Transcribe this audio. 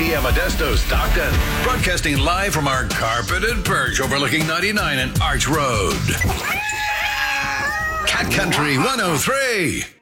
KTM Modesto Stockton. Broadcasting live from our carpeted perch overlooking 99 and Arch Road. Cat Country 103.